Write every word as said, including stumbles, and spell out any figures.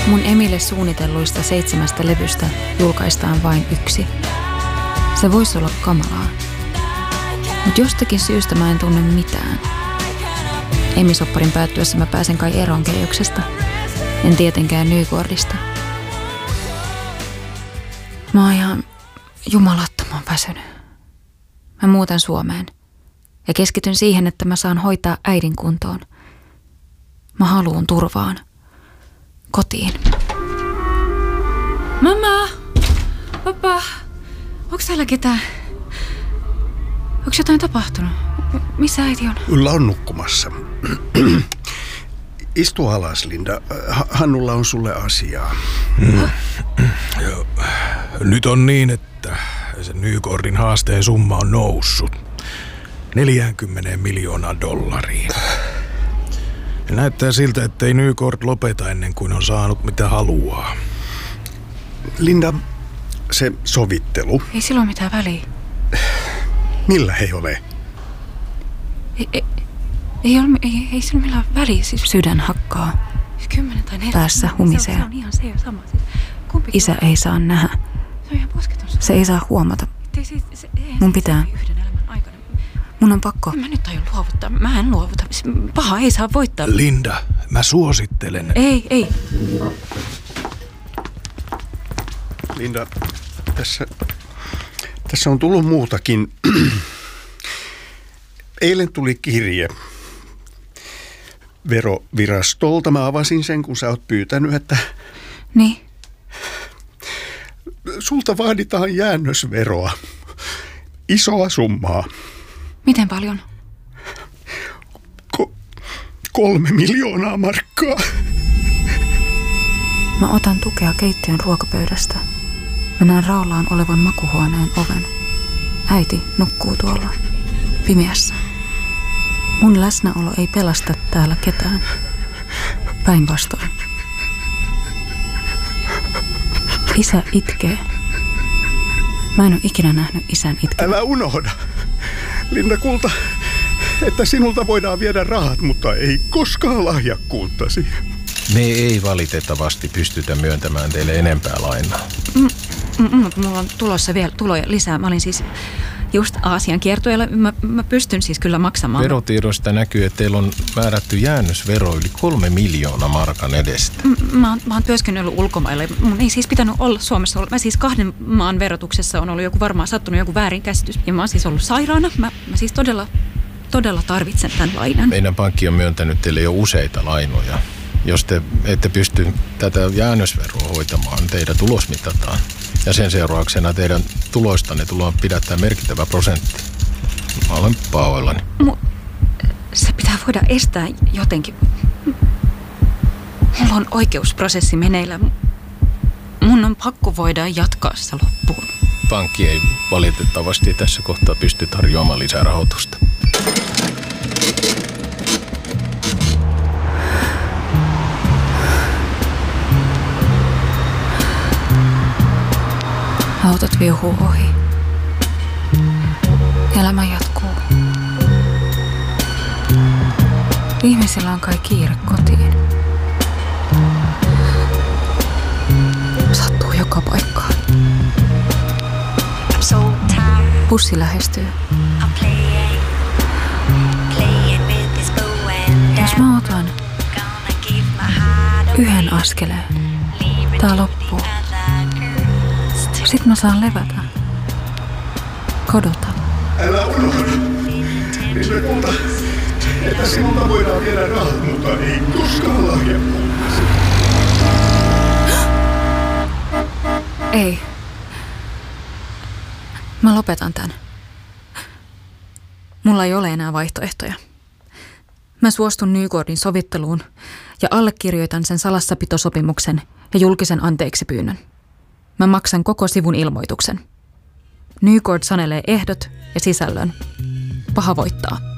Mun Emille suunnitelluista seitsemästä levystä julkaistaan vain yksi. Se voisi olla kamalaa. Mutta jostakin syystä mä en tunne mitään. Emisopparin päättyessä mä pääsen kai eroon keijoksesta. En tietenkään Nykordista. Mä oon ihan jumalattoman väsynyt. Mä muutan Suomeen. Ja keskityn siihen, että mä saan hoitaa äidin kuntoon. Mä haluun turvaan. Kotiin. Mamma! Papa! Onko täällä ketään? Onko jotain tapahtunut? Missä äiti on? Ulla on nukkumassa. Istu alas, Linda. Hannulla on sulle asiaa. Mm. Joo. Nyt on niin, että sen Nykordin haasteen summa on noussut neljäkymmentä miljoonaa dollariin. Ja näyttää siltä, ettei Nykord lopeta ennen kuin on saanut mitä haluaa. Linda, se sovittelu. Ei sillä ole mitään väliä. Millä ei ole? Ei, ei, ei, ole, ei, ei sillä millään väliä. Siis sydän hakkaa. Siis kymmenen tai neljä. Päässä humisee. Se on, se on ihan se sama. Siis Isä ei saa nähdä. Se on ihan posketon. Se ei saa huomata. Ei, se, se, ei, Mun pitää. Mun on pakko. Mä nyt aion luovuttaa. Mä en luovuta. Paha ei saa voittaa. Linda, mä suosittelen. Ei, ei. Linda, tässä, tässä on tullut muutakin. Eilen tuli kirje verovirastolta. Mä avasin sen, kun sä oot pyytänyt, että... Niin? Sulta vaaditaan jäännösveroa. Isoa summaa. Miten paljon? Ko- kolme miljoonaa markkaa. Mä otan tukea keittiön ruokapöydästä. Mä näen raollaan olevan makuhuoneen oven. Äiti nukkuu tuolla pimeässä. Mun läsnäolo ei pelasta täällä ketään. Päinvastoin. Isä itkee. Mä en ole ikinä nähnyt isän itkeen. Älä unohda, Linda kulta, että sinulta voidaan viedä rahat, mutta ei koskaan lahjakkuuttasi. Me ei valitettavasti pystytä myöntämään teille enempää lainaa. Mutta mulla on tulossa vielä tuloja lisää. Mä olin siis just Aasian kiertueella. Mä, mä pystyn siis kyllä maksamaan. Verotiedoista näkyy, että teillä on määrätty jäännösvero yli kolme miljoonaa markan edestä. M- mä, oon, mä oon työskennellyt ulkomailla. Mun ei siis pitänyt olla Suomessa. Mä siis kahden maan verotuksessa on ollut joku varmaan sattunut joku väärinkäsitys. Ja mä oon siis ollut sairaana. Mä, mä siis todella, todella tarvitsen tämän lainan. Meidän pankki on myöntänyt teille jo useita lainoja. Jos te ette pysty tätä jäännösveroa hoitamaan, teidän tulos mitataan. Ja sen seurauksena teidän tuloistanne tullaan pidättää merkittävä prosentti. Mä olen pahoillani. Mu- se pitää voida estää jotenkin. Mulla on oikeusprosessi meneillä. Mun on pakko voida jatkaa se loppuun. Pankki ei valitettavasti tässä kohtaa pysty tarjoamaan lisää rahoitusta. Autot viuhuu ohi. Elämä jatkuu. Ihmisillä on kai kiire kotiin. Sattuu joka paikkaan. Bussi lähestyy. Jos mä otan yhden askeleen, tää loppuu. Sitten mä saan levätä. Kodota. Älä unohda, Linda kulta, että sinulta voidaan viedä rahat, mutta ei koskaan lahjakkuuttasi. Ei. Mä lopetan tän. Mulla ei ole enää vaihtoehtoja. Mä suostun Nykordin sovitteluun ja allekirjoitan sen salassapitosopimuksen ja julkisen anteeksipyynnön. Mä maksan koko sivun ilmoituksen. Nykord sanelee ehdot ja sisällön. Paha voittaa.